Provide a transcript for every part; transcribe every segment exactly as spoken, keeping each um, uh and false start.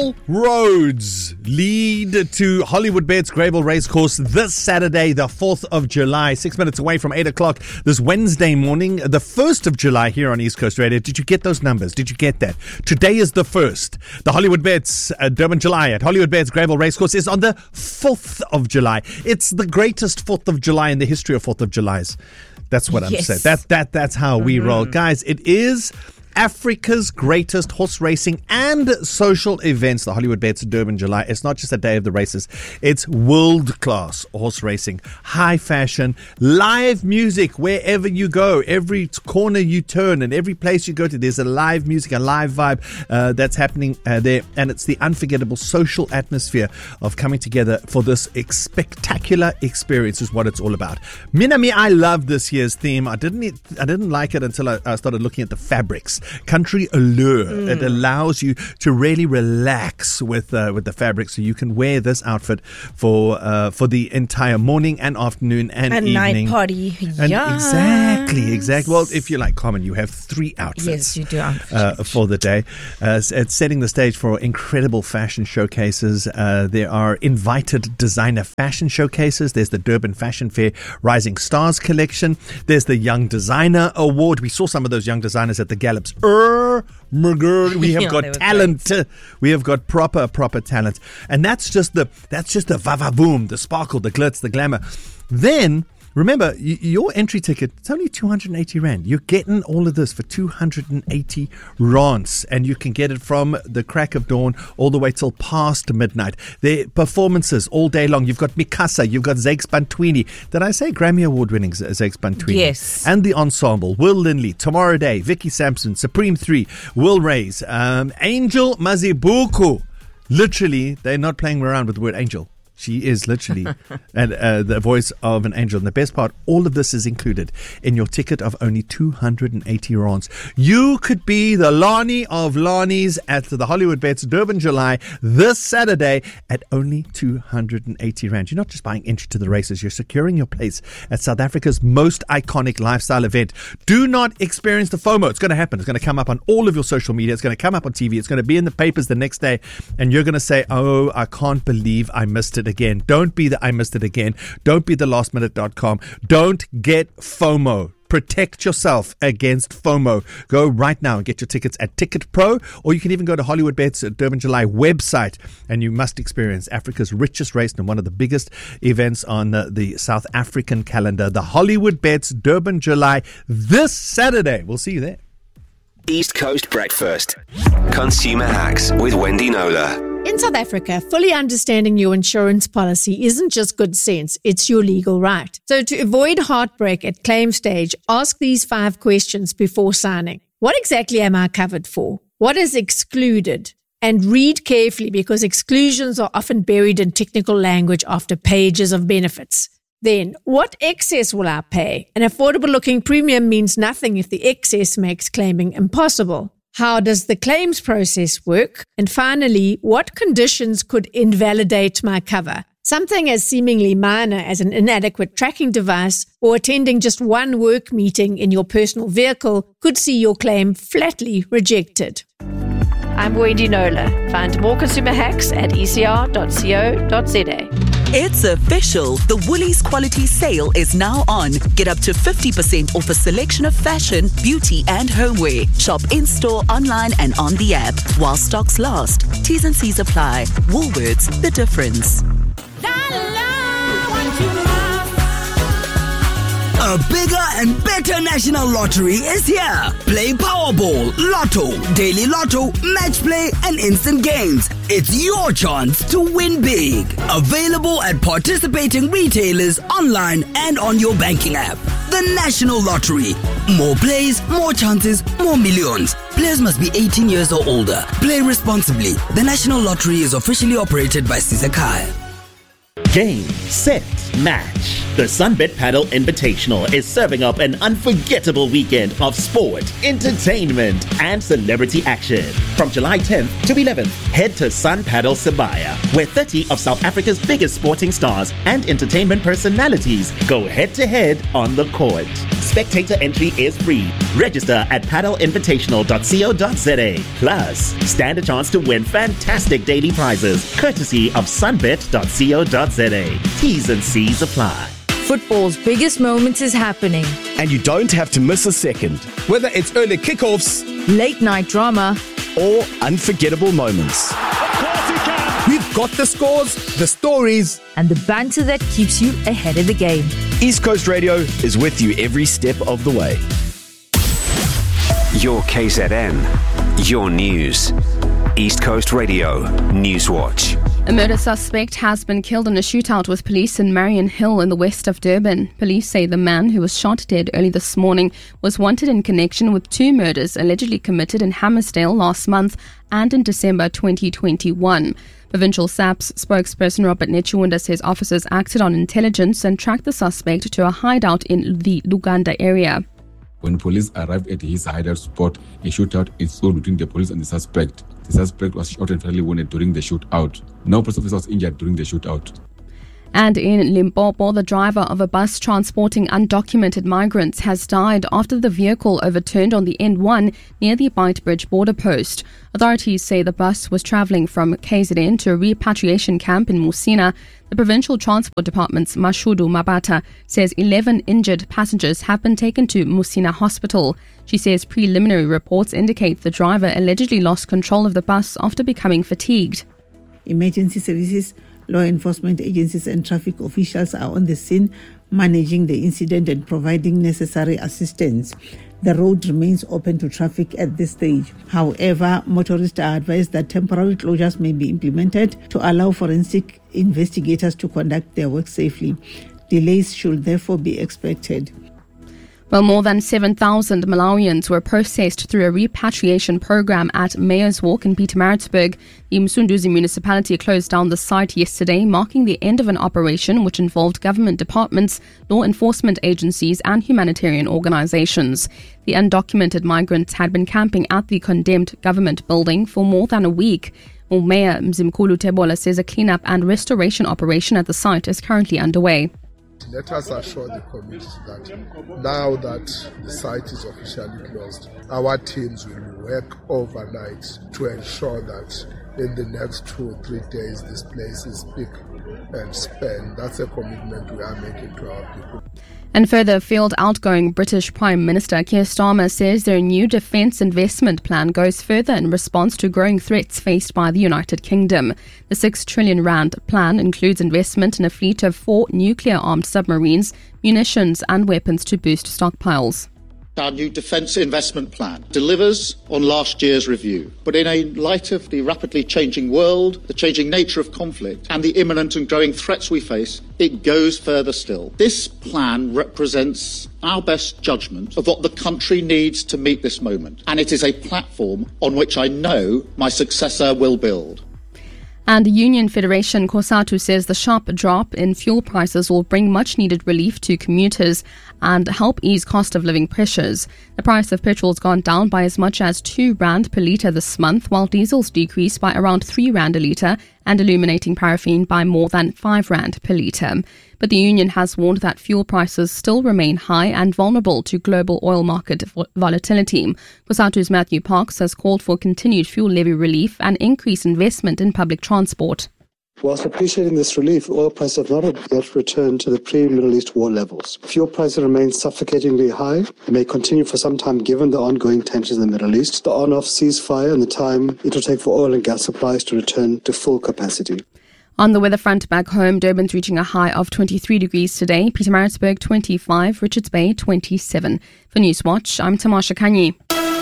All roads lead to Hollywoodbets Greyville Racecourse this Saturday, the fourth of July, six minutes away from eight o'clock this Wednesday morning, the first of July here on East Coast Radio. Did you get those numbers? Did you get that? Today is the first. The Hollywoodbets uh, Durban July at Hollywoodbets Greyville Racecourse is on the fourth of July. It's the greatest fourth of July in the history of fourth of Julys. That's what I'm yes. saying. That, that, that's how we mm-hmm. roll. Guys, it is Africa's greatest horse racing and social events, the Hollywoodbets Durban July. It's not just a day of the races. It's world-class horse racing, high fashion, live music wherever you go. Every corner you turn and every place you go to, there's a live music, a live vibe uh, that's happening uh, there. And it's the unforgettable social atmosphere of coming together for this ex- spectacular experience is what it's all about. Minami, I love this year's theme. I didn't I didn't like it until I, I started looking at the fabrics. Country allure. Mm. It allows you to really relax with uh, with the fabric, so you can wear this outfit for uh, for the entire morning and afternoon and a evening. night party. And yes. Exactly, exactly. Well, if you like Common, you have three outfits. Yes, you do. Uh, for the day. Uh, it's setting the stage for incredible fashion showcases. Uh, there are invited designer fashion showcases. There's the Durban Fashion Fair Rising Stars Collection. There's the Young Designer Award. We saw some of those young designers at the Gallops. Er, murger. We have Yeah, got they were talent. We have got proper, proper talent. And that's just the that's just the va-va-boom, the sparkle, the glitz, the glamour. Then, remember, y- your entry ticket, it's only two hundred eighty rand. You're getting all of this for two hundred eighty rands, and you can get it from the crack of dawn all the way till past midnight. There are performances all day long. You've got Mikasa, you've got Zakes Bantwini. Did I say Grammy Award-winning Zakes Bantwini? Yes. And the ensemble, Will Lindley, Tomorrow Day, Vicky Sampson, Supreme three, Will Rays, um, Angel Mazibuku. Literally, they're not playing around with the word angel. She is literally and, uh, the voice of an angel. And the best part, all of this is included in your ticket of only two hundred eighty rands. You could be the Lani of Lanis at the Hollywoodbets Durban July this Saturday at only two hundred eighty rand. You're not just buying entry to the races, you're securing your place at South Africa's most iconic lifestyle event. Do not experience the FOMO. It's going to happen. It's going to come up on all of your social media. It's going to come up on T V. It's going to be in the papers the next day. And you're going to say, oh, I can't believe I missed it again. Don't be the I missed it again. Don't be the last minute dot com. Don't get FOMO. Protect yourself against FOMO. Go right now and get your tickets at Ticket Pro, or you can even go to Hollywoodbets Durban July website, and you must experience Africa's richest race and one of the biggest events on the, the South African calendar, the Hollywoodbets Durban July this Saturday. We'll see you there. East Coast Breakfast. Consumer Hacks with Wendy Nola. In South Africa, fully understanding your insurance policy isn't just good sense, it's your legal right. So to avoid heartbreak at claim stage, ask these five questions before signing. What exactly am I covered for? What is excluded? And read carefully, because exclusions are often buried in technical language after pages of benefits. Then, what excess will I pay? An affordable-looking premium means nothing if the excess makes claiming impossible. How does the claims process work? And finally, what conditions could invalidate my cover? Something as seemingly minor as an inadequate tracking device or attending just one work meeting in your personal vehicle could see your claim flatly rejected. I'm Wendy Nola. Find more consumer hacks at e c r dot co dot z a. It's official. The Woolies Quality Sale is now on. Get up to fifty percent off a selection of fashion, beauty and homeware. Shop in-store, online and on the app. While stocks last. T's and C's apply. Woolworths, the difference. A bigger and better national lottery is here. Play Powerball, Lotto, Daily Lotto, Match Play, and Instant Games. It's your chance to win big. Available at participating retailers, online, and on your banking app. The National Lottery. More plays, more chances, more millions. Players must be eighteen years or older. Play responsibly. The National Lottery is officially operated by Sisakai. Game, set, match. The Sunbet Paddle Invitational is serving up an unforgettable weekend of sport, entertainment, and celebrity action. From July tenth to eleventh, head to Sun Paddle Sibaya, where thirty of South Africa's biggest sporting stars and entertainment personalities go head-to-head on the court. Spectator entry is free. Register at paddle invitational dot co dot za. Plus, stand a chance to win fantastic daily prizes courtesy of sunbet dot co dot za. T's and C's apply. Football's biggest moments is happening. And you don't have to miss a second. Whether it's early kickoffs, Late night drama, or unforgettable moments. We've got the scores, the stories, and the banter that keeps you ahead of the game. East Coast Radio is with you every step of the way. Your K Z N, your news. East Coast Radio News Watch. A murder suspect has been killed in a shootout with police in Marion Hill in the west of Durban. Police say the man who was shot dead early this morning was wanted in connection with two murders allegedly committed in Hammersdale last month and in December twenty twenty-one. Provincial S A P's spokesperson Robert Nechunda says officers acted on intelligence and tracked the suspect to a hideout in the Luganda area. When police arrived at his hideout spot, a shootout ensued between the police and the suspect. The suspect was shot and fatally wounded during the shootout. No police officer was injured during the shootout. And in Limpopo, the driver of a bus transporting undocumented migrants has died after the vehicle overturned on the N one near the Beitbridge border post. Authorities say the bus was travelling from K Z N to a repatriation camp in Musina. The Provincial Transport Department's Mashudu Mabata says eleven injured passengers have been taken to Musina Hospital. She says preliminary reports indicate the driver allegedly lost control of the bus after becoming fatigued. Emergency services, law enforcement agencies and traffic officials are on the scene, managing the incident and providing necessary assistance. The road remains open to traffic at this stage. However, motorists are advised that temporary closures may be implemented to allow forensic investigators to conduct their work safely. Delays should therefore be expected. Well, more than seven thousand Malawians were processed through a repatriation program at Mayor's Walk in Pietermaritzburg. The Msunduzi municipality closed down the site yesterday, marking the end of an operation which involved government departments, law enforcement agencies and humanitarian organizations. The undocumented migrants had been camping at the condemned government building for more than a week. Well, Mayor Mzimkulu Tebola says a cleanup and restoration operation at the site is currently underway. Let us assure the community that now that the site is officially closed, our teams will work overnight to ensure that in the next two or three days this place is spick and span. That's a commitment we are making to our people. And further afield, outgoing British Prime Minister Keir Starmer says their new defence investment plan goes further in response to growing threats faced by the United Kingdom. The six trillion rand plan includes investment in a fleet of four nuclear-armed submarines, munitions and weapons to boost stockpiles. Our new defence investment plan delivers on last year's review, but in a light of the rapidly changing world, the changing nature of conflict and the imminent and growing threats we face, it goes further still. This plan represents our best judgment of what the country needs to meet this moment, and it is a platform on which I know my successor will build. And the Union Federation COSATU says the sharp drop in fuel prices will bring much needed relief to commuters and help ease cost of living pressures. The price of petrol has gone down by as much as two rand per litre this month, while diesel's decreased by around three rand a litre and illuminating paraffin by more than five rand per litre. But the union has warned that fuel prices still remain high and vulnerable to global oil market volatility. COSATU's Matthew Parks has called for continued fuel levy relief and increased investment in public transport. Whilst appreciating this relief, oil prices have not yet returned to the pre-Middle East war levels. Fuel prices remain suffocatingly high and may continue for some time given the ongoing tensions in the Middle East, the on-off ceasefire and the time it will take for oil and gas supplies to return to full capacity. On the weather front back home, Durban's reaching a high of twenty-three degrees today, Pietermaritzburg twenty-five, Richards Bay twenty-seven. For Newswatch, I'm Tamasha Kanyi.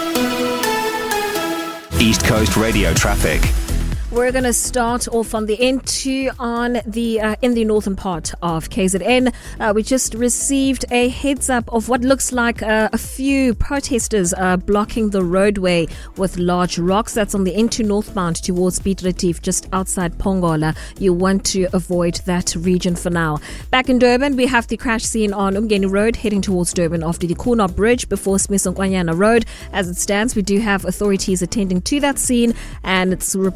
East Coast Radio traffic. We're going to start off on the N two on the uh, in the northern part of K Z N. Uh, we just received a heads up of what looks like uh, a few protesters uh, blocking the roadway with large rocks. That's on the N two northbound towards Piet Retief, just outside Pongola. You want to avoid that region for now. Back in Durban, we have the crash scene on Umgeni Road heading towards Durban after the Kuna Bridge before Smith-Nkwanyana Road. As it stands, we do have authorities attending to that scene, and it's reported that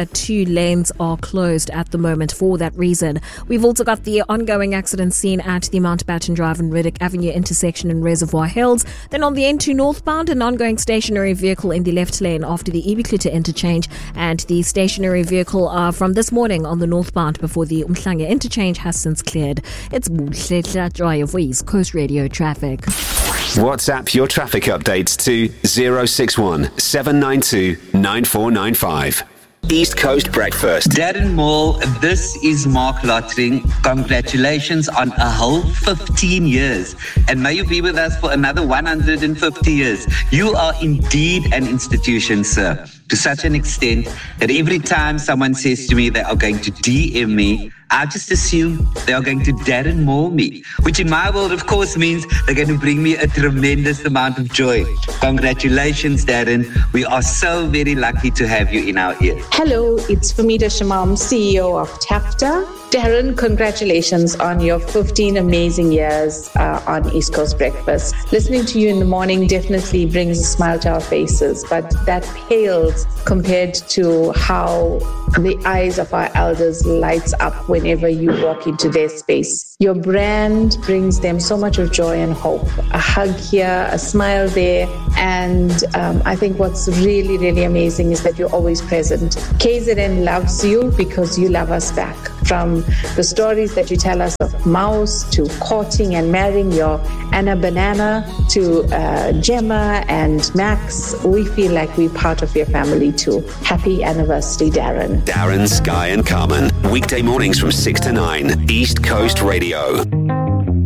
that two lanes are closed at the moment for that reason. We've also got the ongoing accident scene at the Mountbatten Drive and Riddick Avenue intersection in Reservoir Hills. Then on the N two northbound, an ongoing stationary vehicle in the left lane after the Ibiklita interchange, and the stationary vehicle uh, from this morning on the northbound before the Umhlanga interchange has since cleared. It's Buhle Joy of East Coast Radio Traffic. WhatsApp your traffic updates to zero six one seven nine two nine four nine five. East Coast Breakfast. Darren Moore, this is Mark Lottering. Congratulations on a whole fifteen years. And may you be with us for another one hundred fifty years. You are indeed an institution, sir. To such an extent that every time someone says to me they are going to D M me, I just assume they are going to Darren Moore me, which in my world, of course, means they're going to bring me a tremendous amount of joy. Congratulations, Darren. We are so very lucky to have you in our ear. Hello, it's Famida Shamam, C E O of TAFTA. Darren, congratulations on your fifteen amazing years uh, on East Coast Breakfast. Listening to you in the morning definitely brings a smile to our faces, but that pales compared to how the eyes of our elders lights up whenever you walk into their space. Your brand brings them so much of joy and hope. A hug here, a smile there, and um, I think what's really, really amazing is that you're always present. K Z N loves you because you love us back. From the stories that you tell us of Mouse to courting and marrying your Anna Banana to uh, Gemma and Max, we feel like we're part of your family too. Happy anniversary, Darren. Darren, Sky and Carmen. Weekday mornings from six to nine. East Coast Radio.